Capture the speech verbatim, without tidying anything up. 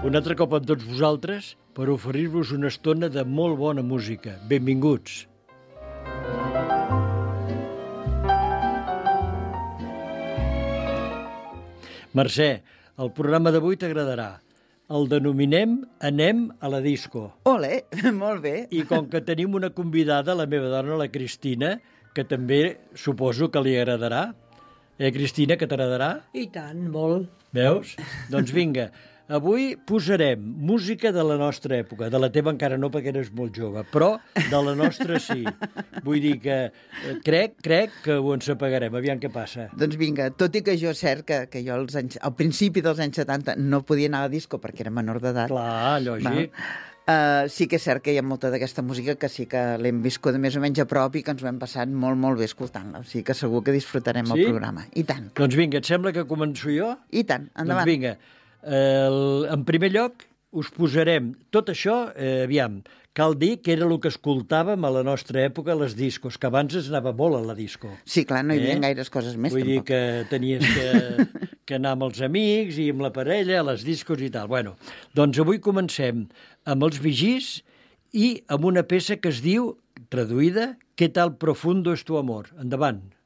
Un altre cop amb tots vosaltres per oferir-vos una estona de molt bona música. Benvinguts. Mercè, el programa d'avui t'agradarà. El denominem Anem a la disco. Ole, molt bé. I com que tenim una convidada, la meva dona, la Cristina, que també suposo que li agradarà. Eh, Cristina, que t'agradarà? I tant, molt. Veus? Doncs vinga, avui posarem música de la nostra època. De la teva encara no, perquè eres molt jove, però de la nostra sí. Vull dir que eh, crec, crec que ho ensapegarem. Aviam què passa. Doncs vinga, tot i que jo és cert que, que jo als anys, al principi dels anys setanta no podia anar a disco perquè era menor d'edat. Clar, lògic. Uh, sí que és cert que hi ha molta d'aquesta música que sí que l'hem viscut de més o menys a prop i que ens ho hem passat molt, molt bé escoltant-la. O sigui que segur que disfrutarem Sí? el programa. I tant. Doncs vinga, et sembla que començo jo? I tant, endavant. Doncs vinga, el, en primer lloc us posarem tot això, eh, aviam, cal dir que era el que escoltàvem a la nostra època a les discos, que abans es anava molt a la disco. Sí, clar, no hi havia Eh? gaires coses més, Vull dir tampoc. que tenies que, que anar amb els amics i amb la parella a les discos i tal. Bueno, doncs avui comencem amb els Vigís i amb una peça que es diu, traduïda, «Què tal profundo és tu amor». Endavant.